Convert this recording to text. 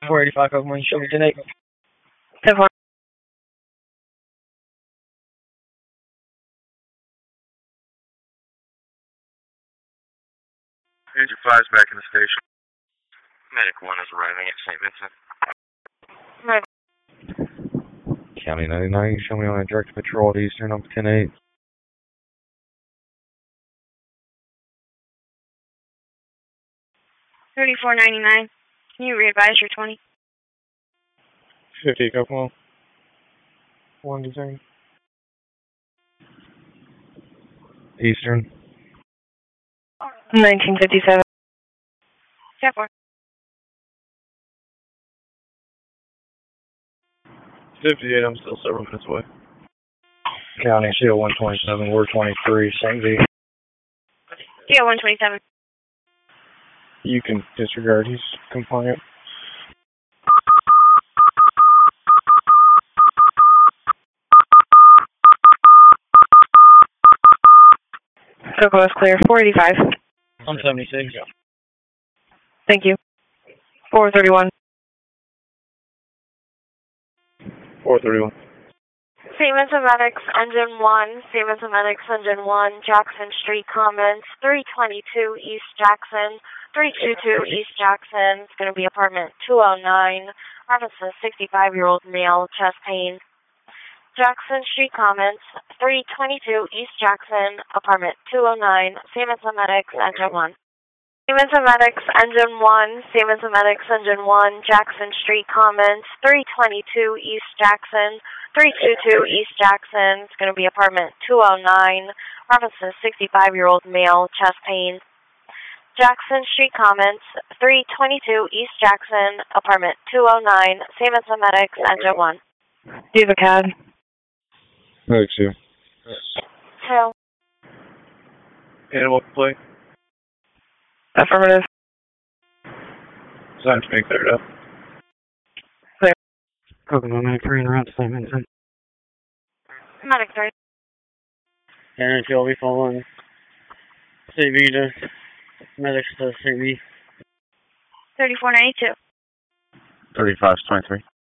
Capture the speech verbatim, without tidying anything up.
four eighty-five Oakland, show me ten eight. ten four. Engine five's back in the station. Medic one is arriving at Saint Vincent. Right. County ninety-nine, show me on a direct patrol at Eastern up ten eight. thirty-four ninety-nine. Can you re-advise your twenty? fifty Oakland. one to zero. Eastern. nineteen fifty-seven. ten four. fifty-eight, I'm still several minutes away. County C O one twenty-seven, we're twenty-three, Saint V. C O one twenty-seven. You can disregard, he's compliant. So close, clear. four eighty-five. I'm seventy-six. Thank you. four thirty-one. four thirty-one. Siemens Medics, Engine one, Siemens Medics, Engine one, Jackson Street Commons, three twenty-two East Jackson, three twenty-two East Jackson. It's going to be apartment two oh nine. Reference a sixty-five-year-old male, chest pain. Jackson Street Commons, three twenty-two East Jackson, apartment two oh nine, Siemens Medics, Engine one. Siemens Medics, Engine one, Siemens Medics, Engine one, Jackson Street Commons, three twenty-two East Jackson, three twenty-two East Jackson. It's going to be apartment two oh nine. Reference a sixty-five-year-old male, chest pain. Jackson Street Commons, three twenty-two East Jackson, apartment two oh nine, Siemens Medics, Engine one. Do you have a C A D? Medics here. Two. Animal play. Affirmative. Time to make cleared up. Clear. Oakland nine three and around Saint Vincent. Medic three. Aaron, if you'll be following C V to medics to C V. thirty-four ninety-two. thirty-five twenty-three.